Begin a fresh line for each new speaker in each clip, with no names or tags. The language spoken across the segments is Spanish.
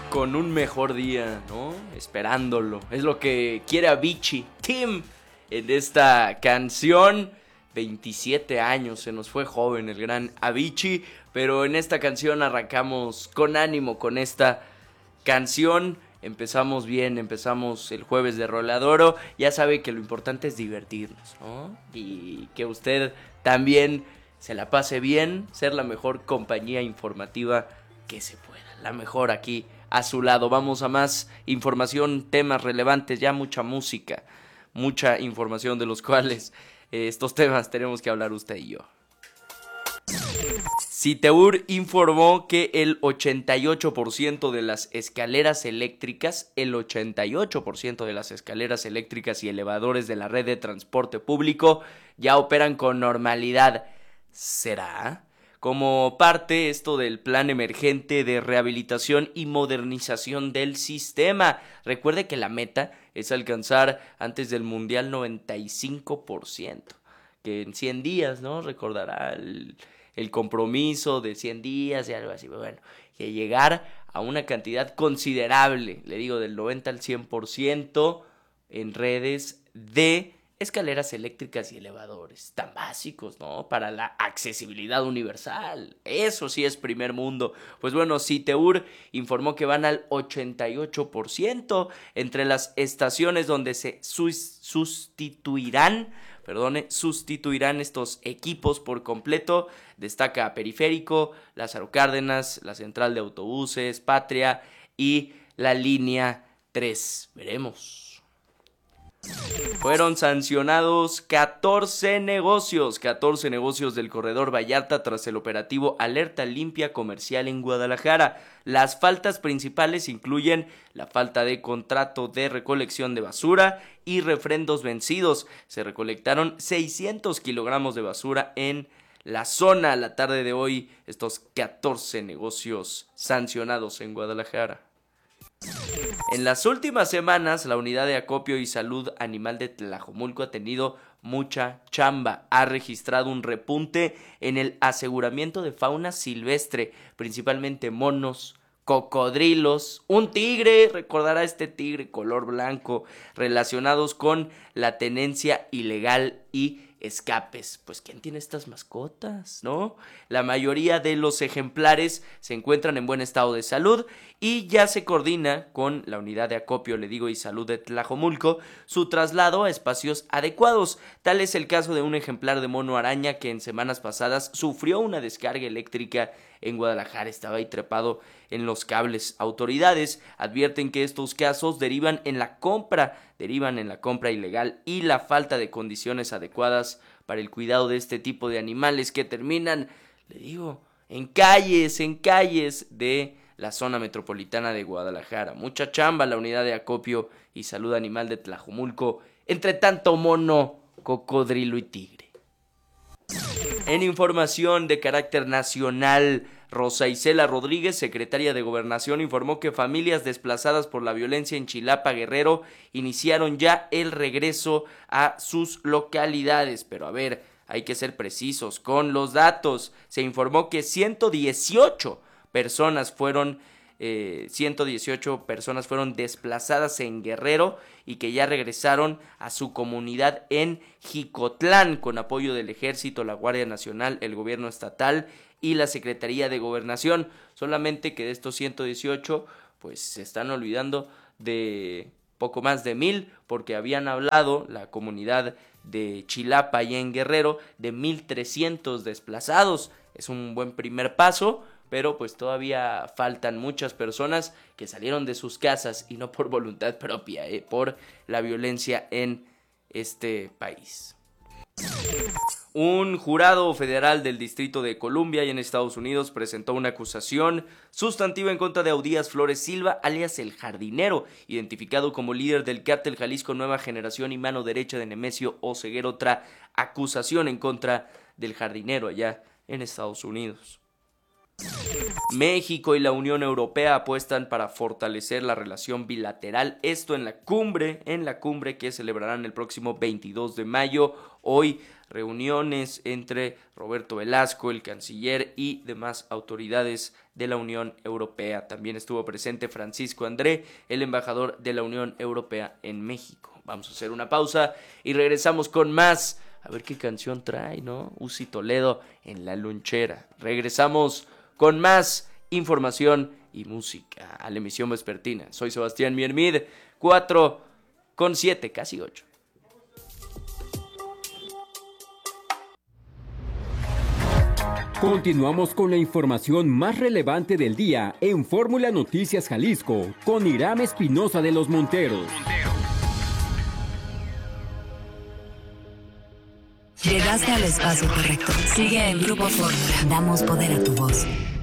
con un mejor día, ¿no? Esperándolo. Es lo que quiere Avicii Team en esta canción. 27 años, se nos fue joven el gran Avicii, pero en esta canción arrancamos con ánimo con esta canción. Empezamos bien, empezamos el jueves de Roladoro. Ya sabe que lo importante es divertirnos, ¿no? Y que usted también se la pase bien, ser la mejor compañía informativa que se pueda. La mejor aquí a su lado. Vamos a más información, temas relevantes, ya mucha música, mucha información de los cuales estos temas tenemos que hablar usted y yo. Citeur informó que el 88% de las escaleras eléctricas, el 88% de las escaleras eléctricas y elevadores de la red de transporte público ya operan con normalidad. ¿Será? Como parte esto del plan emergente de rehabilitación y modernización del sistema. Recuerde que la meta es alcanzar antes del Mundial 95%, que en 100 días, ¿no? Recordará el compromiso de 100 días y algo así. Bueno, que llegar a una cantidad considerable, le digo, del 90 al 100% en redes de escaleras eléctricas y elevadores, tan básicos, ¿no? Para la accesibilidad universal. Eso sí es primer mundo. Pues bueno, Citeur informó que van al 88% entre las estaciones donde se sustituirán estos equipos por completo. Destaca Periférico, Lázaro Cárdenas, la central de autobuses, Patria y la línea 3. Veremos. Fueron sancionados 14 negocios del corredor Vallarta tras el operativo Alerta Limpia Comercial en Guadalajara. Las faltas principales incluyen la falta de contrato de recolección de basura y refrendos vencidos. Se recolectaron 600 kilogramos de basura en la zona. La tarde de hoy, estos 14 negocios sancionados en Guadalajara. En las últimas semanas, la Unidad de Acopio y Salud Animal de Tlajomulco ha tenido mucha chamba. Ha registrado un repunte en el aseguramiento de fauna silvestre, principalmente monos, cocodrilos, un tigre, recordará este tigre color blanco, relacionados con la tenencia ilegal y escapes. Pues ¿quién tiene estas mascotas, no? La mayoría de los ejemplares se encuentran en buen estado de salud y ya se coordina con la Unidad de Acopio, le digo, y Salud de Tlajomulco su traslado a espacios adecuados. Tal es el caso de un ejemplar de mono araña que en semanas pasadas sufrió una descarga eléctrica en Guadalajara. Estaba ahí trepado en los cables. Autoridades advierten que estos casos derivan en la compra ilegal y la falta de condiciones adecuadas para el cuidado de este tipo de animales que terminan, le digo, en calles de la zona metropolitana de Guadalajara. Mucha chamba la Unidad de Acopio y Salud Animal de Tlajomulco, entre tanto mono, cocodrilo y tigre. En información de carácter nacional, Rosa Isela Rodríguez, secretaria de Gobernación, informó que familias desplazadas por la violencia en Chilapa, Guerrero, iniciaron ya el regreso a sus localidades. Pero a ver, hay que ser precisos con los datos. Se informó que 118 personas fueron desplazadas en Guerrero y que ya regresaron a su comunidad en Jicotlán con apoyo del Ejército, la Guardia Nacional, el Gobierno Estatal y la Secretaría de Gobernación. Solamente que de estos 118 pues se están olvidando de poco más de 1,000, porque habían hablado la comunidad de Chilapa y en Guerrero de 1,300 desplazados. Es un buen primer paso, pero pues todavía faltan muchas personas que salieron de sus casas y no por voluntad propia, por la violencia en este país. Un jurado federal del Distrito de Columbia y en Estados Unidos presentó una acusación sustantiva en contra de Audías Flores Silva, alias El Jardinero, identificado como líder del cártel Jalisco Nueva Generación y mano derecha de Nemesio Oseguera. Otra acusación en contra del Jardinero allá en Estados Unidos. México y la Unión Europea apuestan para fortalecer la relación bilateral, esto en la cumbre que celebrarán el próximo 22 de mayo. Hoy reuniones entre Roberto Velasco, el canciller, y demás autoridades de la Unión Europea. También estuvo presente Francisco André, el embajador de la Unión Europea en México. Vamos a hacer una pausa y regresamos con más. A ver qué canción trae, ¿no? Uzi Toledo en La Lonchera. Regresamos con más información y música a la emisión vespertina. Soy Sebastián Miermid, 4:07, casi 8.
Continuamos con la información más relevante del día en Fórmula Noticias Jalisco con Hiram Espinosa de los Monteros.
Llegaste al espacio correcto. Sigue en Grupo Fórmula. Damos poder a tu voz.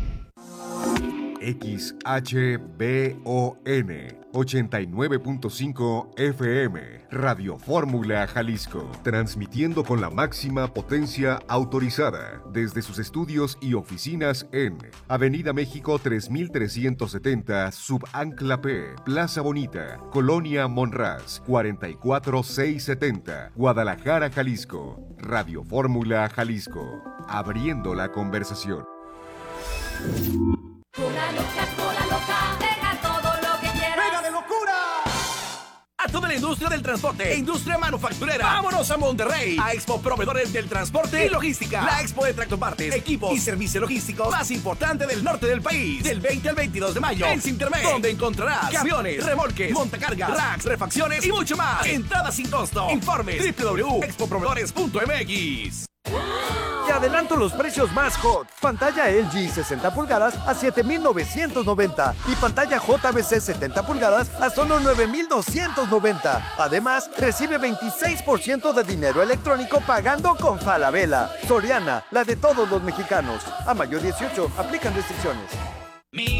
XHBON 89.5 FM, Radio Fórmula Jalisco, transmitiendo con la máxima potencia autorizada desde sus estudios y oficinas en Avenida México 3370, Subancla P, Plaza Bonita, Colonia Monraz, 44670, Guadalajara, Jalisco. Radio Fórmula Jalisco, abriendo la conversación.
Cola loca, deja todo lo que quieras.
¡Venga de locura! A toda la industria del transporte e industria manufacturera. ¡Vámonos a Monterrey! A Expo Proveedores del Transporte y Logística. La expo de tractopartes, equipos y servicios logísticos más importante del norte del país. Del 20 al 22 de mayo en Sintermex, donde encontrarás camiones, remolques, montacargas, racks, refacciones y mucho más. Entrada sin costo. Informes www.expoproveedores.mx.
Te adelanto los precios más hot. Pantalla LG 60 pulgadas a 7,990 y pantalla JBC 70 pulgadas a solo 9,290. Además, recibe 26% de dinero electrónico pagando con Falabella. Soriana, la de todos los mexicanos. A mayo 18, aplican restricciones.